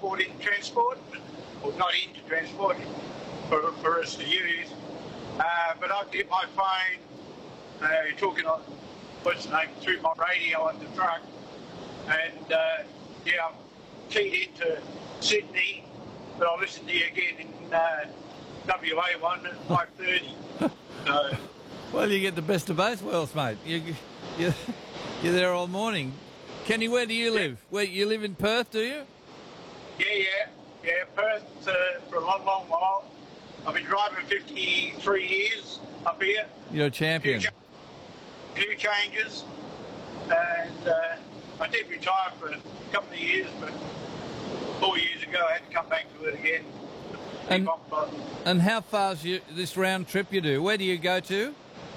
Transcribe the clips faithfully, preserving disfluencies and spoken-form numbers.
bought in transport, well, not into transport, for, for us to use. Uh, but I get my phone, uh, talking on, what's the name, through my radio on the truck. And, uh, yeah, I'm keyed into Sydney, but I'll listen to you again in uh, W A one at five thirty. So, well, you get the best of both worlds, mate. You, you, you're there all morning. Kenny, where do you live? Where you live in Perth, do you? Yeah, yeah, yeah. Perth uh, for a long, long while. I've been driving fifty-three years up here. You're a champion. Few, few changes, and uh, I did retire for a couple of years, but four years ago I had to come back to it again. And, and how far's you, this round trip you do? Where do you go to?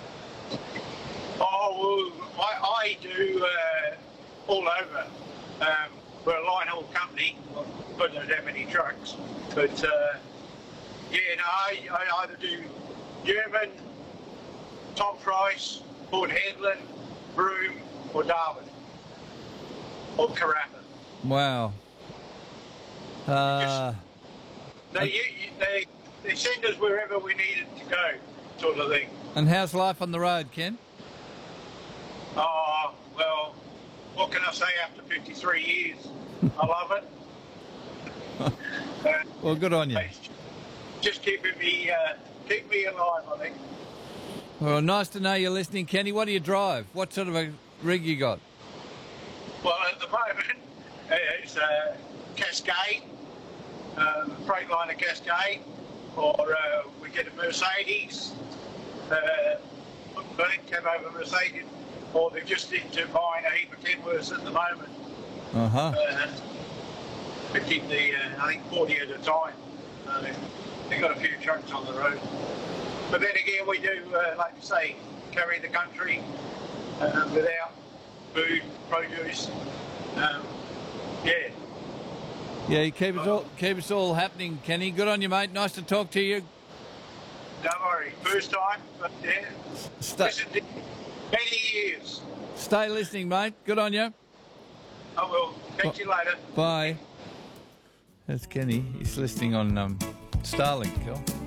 Oh, well, I, I do uh, all over. Um, we're a line haul company, but don't have any trucks. But uh, yeah, no, I, I either do German, Tom Price, Port Hedland, Broome, or Darwin, or Karratha. Wow. Uh, Just, they, you, they, they send us wherever we needed to go, sort of thing. And how's life on the road, Ken? Oh, well, what can I say after fifty-three years? I love it. uh, Well, good on you. Just keeping me, uh, keep me alive, I think. Well, nice to know you're listening, Kenny. What do you drive? What sort of a rig you got? Well, at the moment, it's a Cascade, uh, Freightliner Cascade, or uh, we get a Mercedes, uh, cab over Mercedes, or they're just into buying a heap of Kenworths at the moment. Uh-huh. Uh, they keep the, uh, I think, forty at a time. Uh, they've got a few trucks on the road. But then again, we do, uh, like you say, carry the country uh, without food, produce. Um, yeah. Yeah, you keep us all keep us all happening, Kenny. Good on you, mate. Nice to talk to you. Don't worry, first time, but yeah. Stay, Listen to many years. stay listening, mate. Good on you. I will. Catch you later. Bye. That's Kenny. He's listening on um, Starlink. Cool.